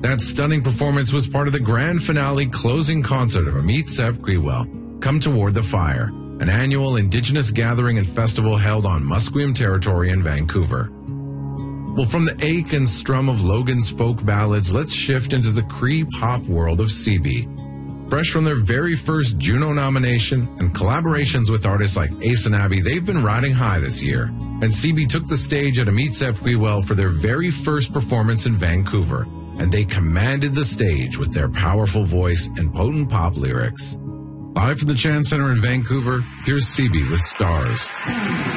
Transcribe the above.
That stunning performance was part of the grand finale closing concert of Amit Sepp Grewal, Come Toward the Fire, an annual Indigenous gathering and festival held on Musqueam territory in Vancouver. Well, from the ache and strum of Logan's folk ballads, let's shift into the Cree pop world of CB. Fresh from their very first Juno nomination and collaborations with artists like Ace and Abby, they've been riding high this year. And CB took the stage at Amit Sepp Grewal for their very first performance in Vancouver, and they commanded the stage with their powerful voice and potent pop lyrics. Live from the Chan Center in Vancouver, here's CB with Stars.